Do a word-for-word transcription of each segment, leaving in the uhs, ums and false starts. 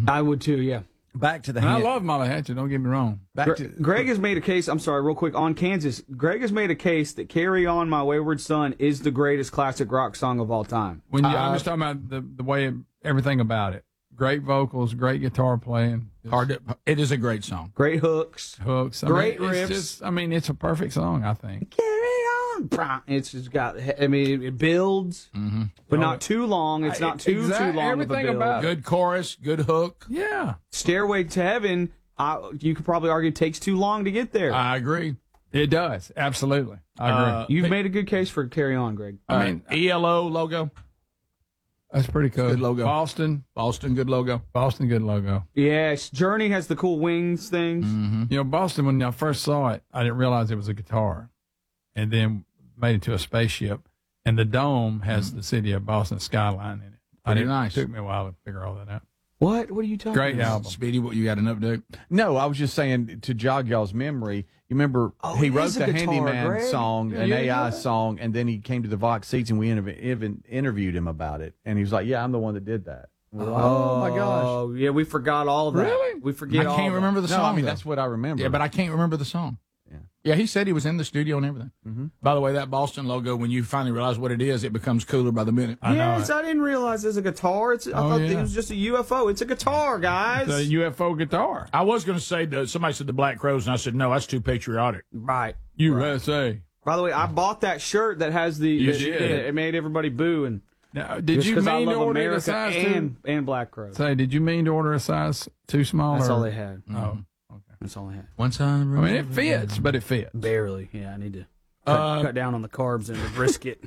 I would too, yeah. Back to the And I hand. love Molly Hatchet, don't get me wrong. Back Gre- to Greg has made a case, I'm sorry, real quick, on Kansas. Greg has made a case that Carry On, My Wayward Son is the greatest classic rock song of all time. When you, Uh, I'm just talking about the, the way, everything about it. Great vocals, great guitar playing. Hard to, it is a great song. Great hooks. Hooks. I Great mean, riffs. It's just, I mean, it's a perfect song, I think. Carry On. Brah. It's just got, I mean, it builds, Mm-hmm. but Oh, not too long. It's I- not too, exact- too long of a everything build. about it. Good chorus, good hook. Yeah, Stairway to Heaven, I, you could probably argue takes too long to get there. I agree. it does. Absolutely. I agree. Uh, You've made a good case for Carry On, Greg. I mean, E L O logo, that's pretty cool. good logo. Boston. Boston, good logo. Boston, good logo. Yes, Journey has the cool wings things. Mm-hmm. You know, Boston, when I first saw it, I didn't realize it was a guitar. And then made it to a spaceship. And the dome has the city of Boston skyline in it. I Pretty didn't- nice. It took me a while to figure all that out. What? What are you talking Great about? album. Speedy, what you got an update? No, I was just saying to jog y'all's memory. You remember Oh, he it wrote is a the guitar, Handyman Greg. song, Yeah, an yeah, A I yeah. song, and then he came to the Vox Seats and we interv- even interviewed him about it. And he was like, "Yeah, I'm the one that did that." We're like, oh my gosh! Oh, yeah, we forgot all that. Really? We forget I all can't that. remember the No, song. I mean though. that's what I remember. Yeah, but I can't remember the song. Yeah. Yeah, he said he was in the studio and everything. Mm-hmm. By the way, that Boston logo, when you finally realize what it is, it becomes cooler by the minute. I know Yes, it. I didn't realize it's a guitar. It's, I Oh, thought yeah. it was just a U F O. It's a guitar, guys. It's a U F O guitar. I was going to say, that somebody said the Black Crows, and I said, no, that's too patriotic. Right. U S A. By the way, I bought that shirt that has the. You that- did. It, it made everybody boo, and Now, did just you 'cause I mean to love order a America size and too? and Black Crow. Say, did you mean to order a size too small? That's or? all they had. Oh, That's all I had. One time. I mean, it fits, but it fits. Barely. Yeah, I need to cut, Uh, cut down on the carbs and the brisket.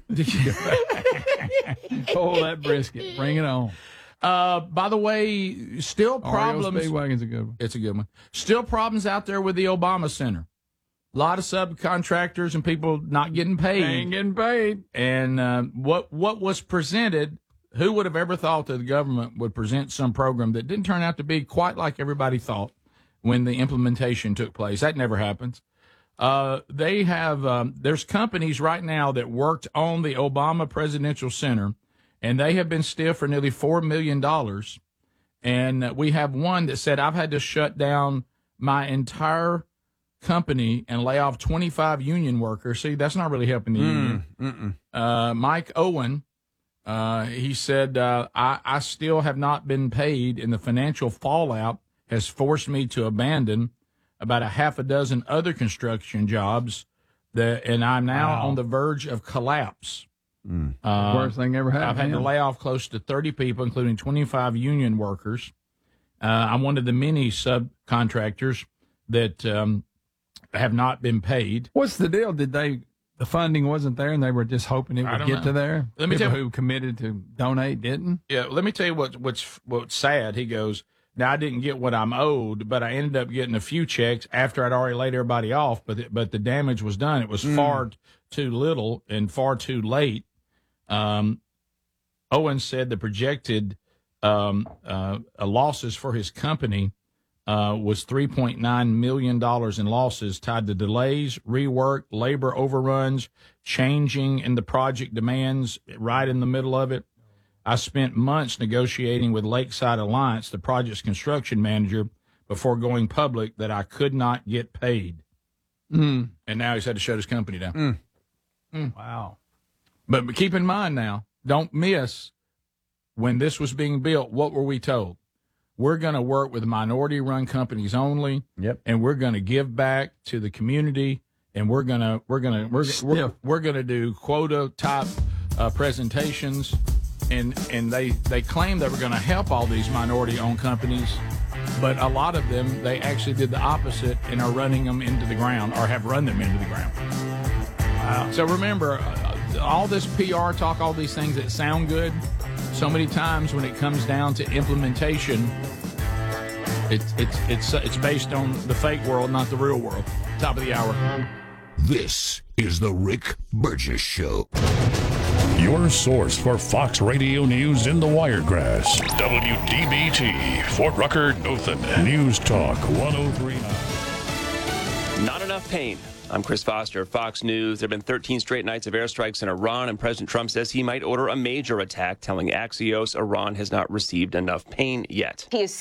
Pull that brisket. Bring it on. Uh, by the way, still R E O problems. Speedwagon's a good one. It's a good one. Still problems out there with the Obama Center. A lot of subcontractors and people not getting paid. Ain't getting paid. And uh, what what was presented, who would have ever thought that the government would present some program that didn't turn out to be quite like everybody thought when the implementation took place? That never happens. Uh, they have, um, there's companies right now that worked on the Obama Presidential Center, and they have been stiff for nearly four million dollars. And uh, we have one that said, I've had to shut down my entire company and lay off twenty-five union workers. See, that's not really helping the union. Uh, Mike Owen, uh, he said, uh, I, I still have not been paid, and the financial fallout has forced me to abandon about a half a dozen other construction jobs, that, and I'm now Wow. on the verge of collapse. Uh, Worst thing ever happened. I've had to lay off close to thirty people, including twenty-five union workers. Uh, I'm one of the many subcontractors that um, have not been paid. What's the deal? Did they, the funding wasn't there and they were just hoping it I would don't get know. to there? Let me People tell you- who committed to donate didn't? Yeah, let me tell you what, what's what's sad. He goes, now I didn't get what I'm owed, but I ended up getting a few checks after I'd already laid everybody off. But the, but the damage was done. It was far t- too little and far too late. Um, Owen said the projected um, uh, uh, losses for his company uh, was three point nine million dollars in losses tied to delays, rework, labor overruns, changing in the project demands right in the middle of it. I spent months negotiating with Lakeside Alliance, the project's construction manager, before going public that I could not get paid. Mm. And now he's had to shut his company down. Wow. But, but keep in mind now, don't miss, when this was being built, what were we told? We're going to work with minority-run companies only, Yep. and we're going to give back to the community, and we're going to we're going to we're we're, Stiff. we're going to do quota type uh, presentations, and and they they claim they were going to help all these minority-owned companies, but a lot of them they actually did the opposite and are running them into the ground or have run them into the ground. Wow. So remember, uh, all this P R talk, all these things that sound good, so many times when it comes down to implementation, it's it's it's it's based on the fake world, not the real world. Top of the hour. This is the Rick Burgess Show. Your source for Fox Radio News in the Wiregrass. W D B T, Fort Rucker, Dothan. News Talk one oh three point nine. Not enough pain. I'm Chris Foster, Fox News. There have been thirteen straight nights of airstrikes in Iran, and President Trump says he might order a major attack, telling Axios Iran has not received enough pain yet. He is